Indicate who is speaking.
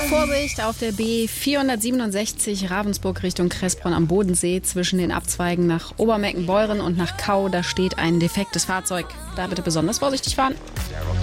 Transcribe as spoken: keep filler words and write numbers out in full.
Speaker 1: Vorsicht auf der B vierhundertsiebenundsechzig Ravensburg Richtung Kressbronn am Bodensee zwischen den Abzweigen nach Obermeckenbeuren und nach Kau. Da steht ein defektes Fahrzeug. Da bitte besonders vorsichtig fahren.